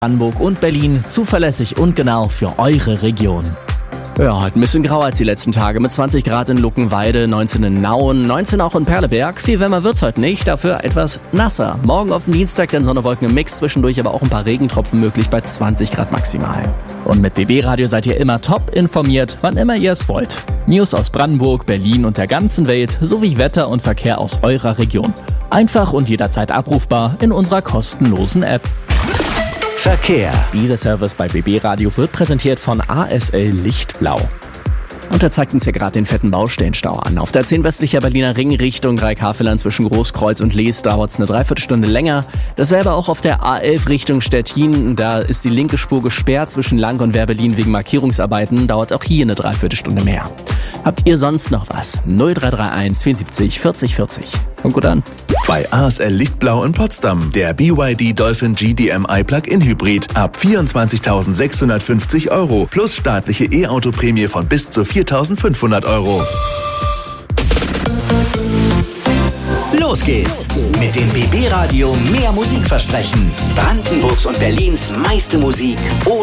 Brandenburg und Berlin zuverlässig und genau für eure Region. Ja, halt ein bisschen grau als die letzten Tage mit 20 Grad in Luckenwalde, 19 in Nauen, 19 auch in Perleberg. Viel wärmer wird's heute nicht, dafür etwas nasser. Morgen auf dem Dienstag dann Sonne, Wolken im Mix, zwischendurch aber auch ein paar Regentropfen möglich bei 20 Grad maximal. Und mit BB Radio seid ihr immer top informiert, wann immer ihr es wollt. News aus Brandenburg, Berlin und der ganzen Welt sowie Wetter und Verkehr aus eurer Region. Einfach und jederzeit abrufbar in unserer kostenlosen App. Verkehr. Dieser Service bei BB Radio wird präsentiert von ASL Lichtblau. Und er zeigt uns hier gerade den fetten Baustellenstau an. Auf der 10 westlicher Berliner Ring Richtung Dreieckhavelland zwischen Großkreuz und Lees dauert es eine Dreiviertelstunde länger. Dasselbe auch auf der A11 Richtung Stettin. Da ist die linke Spur gesperrt zwischen Lang und Wehr-Berlin wegen Markierungsarbeiten. Dauert auch hier eine Dreiviertelstunde mehr. Habt ihr sonst noch was? 0331 74 40 40. Und gut an. Bei ASL Lichtblau in Potsdam der BYD Dolphin GDMI Plug-in Hybrid ab 24.650 € plus staatliche E-Auto-Prämie von bis zu 4.500 €. Los geht's mit dem BB Radio mehr Musik versprechen. Brandenburgs und Berlins meiste Musik ohne